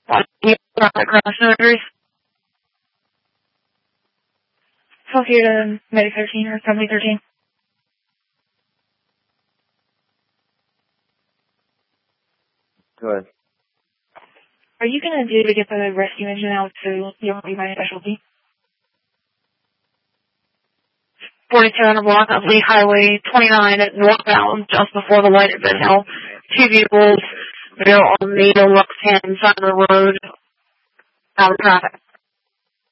Cross notaries. Talk here to Medic 13 or Company 13. Go ahead. Are you going to do to get the rescue engine out to your specialty? 42 block of Lee Highway 29 at northbound, just before the light at Ben Hill. 2 vehicles, they're on the left-hand side of the road, out of traffic.